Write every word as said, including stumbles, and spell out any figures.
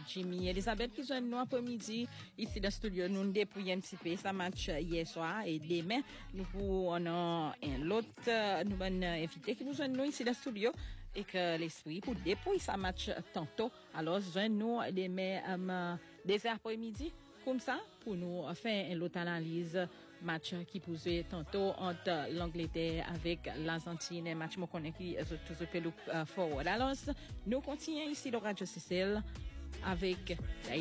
Jimmy Elisabeth qui joue nous après-midi ici dans le studio. Nous dépouillons un petit peu ça match hier soir et demain nous pour on a un autre nous bon invité qui nous joue nous ici dans le studio et que l'esprit pour dépouiller ça match tantôt. Alors joue nous demain um, des après-midi comme ça pour nous faire une autre analyse match qui posait tantôt entre l'Angleterre avec l'Argentine, un match qu'on connaît qui tout ce que look forward. Alors nous continuons ici le Radio C C L avec